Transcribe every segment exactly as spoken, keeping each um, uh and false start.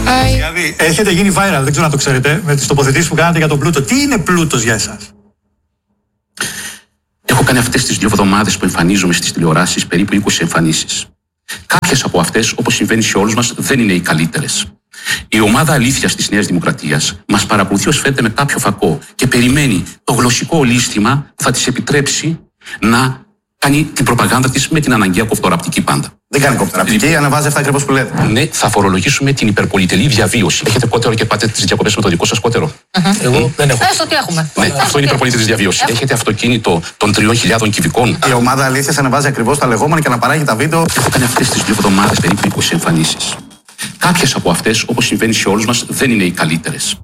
Δηλαδή, έχετε γίνει viral, δεν ξέρω αν το ξέρετε, με τις τοποθετήσεις που κάνατε για τον πλούτο. Τι είναι πλούτος για εσάς? Έχω κάνει αυτές τις δύο εβδομάδες που εμφανίζομαι στις τηλεοράσεις περίπου είκοσι εμφανίσεις. Κάποιες από αυτές, όπως συμβαίνει σε όλους μας, δεν είναι οι καλύτερες. Η ομάδα αλήθειας της Νέας Δημοκρατίας μας παρακολουθεί ως φαίνεται με κάποιο φακό και περιμένει το γλωσσικό ολίσθημα που θα της επιτρέψει να κάνει την προπαγάνδα της με την αναγκαία κοφτοραπτική πάντα. Δεν κάνει κοφτοραπτική, λοιπόν, αναβάζει αυτά ακριβώς που λέτε. Ναι, θα φορολογήσουμε την υπερπολιτελή διαβίωση. Έχετε κότερο και πάτε τις διακοπές με το δικό σας κότερο? Uh-huh. Εγώ δεν έχω. Έστω τι έχουμε. Ναι, αυτό είναι η υπερπολιτελή διαβίωση. Έχω. Έχετε αυτοκίνητο των τριών χιλιάδων κυβικών? Η ομάδα αλήθειας ανεβάζει ακριβώς τα λεγόμενα και να παράγει τα βίντεο. Έχω κάνει αυτές τις δύο εβδομάδες περίπου είκοσι εμφανίσεις. Κάποιες από αυτές, όπως συμβαίνει σε όλους μας, δεν είναι οι καλύτερες.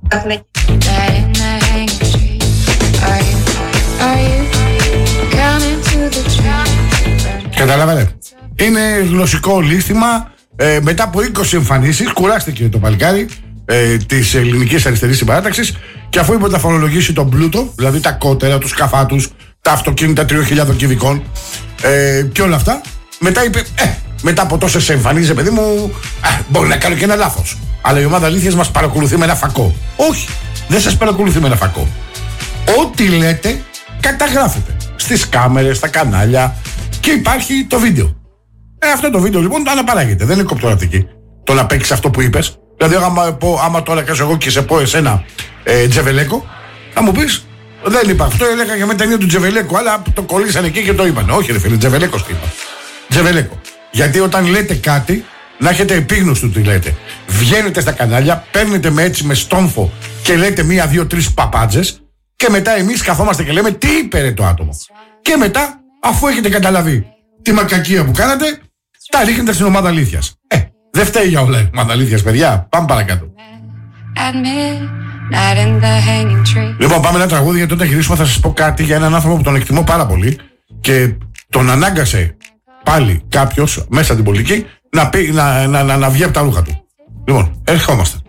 Καταλάβατε. Είναι γλωσσικό λύστημα. Ε, μετά από είκοσι εμφανίσεις, κουράστηκε το παλικάρι ε, της ελληνικής αριστερής συμπαράταξης, και αφού είπε ότι θα φορολογήσει τον πλούτο, δηλαδή τα κότερα, τους σκαφάτους, τα αυτοκίνητα τριών χιλιάδων κυβικών ε, και όλα αυτά, μετά είπε, ε, μετά από τόσες εμφανίσεις, παιδί μου, ε, μπορεί να κάνω και ένα λάθος. Αλλά η ομάδα αλήθειας μας παρακολουθεί με ένα φακό. Όχι, δεν σας παρακολουθεί με ένα φακό. Ό,τι λέτε, καταγράφετε στις κάμερες, στα κανάλια, και υπάρχει το βίντεο. Ε, αυτό το βίντεο λοιπόν το αναπαράγεται. Δεν είναι κοπτοραπτική. Το να παίξεις αυτό που είπες. Δηλαδή, άμα, πω, άμα τώρα κάσω εγώ και σε πω εσένα ε, Τζεβελέκο, θα μου πεις, δεν είπα. Αυτό έλεγα για με ταινία του Τζεβελέκο, αλλά το κολλήσανε εκεί και το είπαν. Όχι, ρε φίλε, Τζεβελέκο τι είπα. Τζεβελέκο. Γιατί όταν λέτε κάτι, να έχετε επίγνωση του τι λέτε. Βγαίνετε στα κανάλια, παίρνετε με έτσι με στόμφο και λέτε μία, δύο, τρεις παπάντζες, και μετά εμείς καθόμαστε και λέμε τι είπε ρε το άτομο. Και μετά, αφού έχετε καταλαβεί τη μακακία που κάνατε, τα ρίχνετε στην ομάδα αλήθειας. Ε, δεν φταίει για όλα η ομάδα αλήθειας, παιδιά. Πάμε παρακάτω. Λοιπόν, πάμε ένα τραγούδι, γιατί όταν γυρίσουμε θα σας πω κάτι για έναν άνθρωπο που τον εκτιμώ πάρα πολύ και τον ανάγκασε πάλι κάποιος μέσα στην πολιτική να, πει, να, να, να, να βγει από τα ρούχα του. Λοιπόν, ερχόμαστε.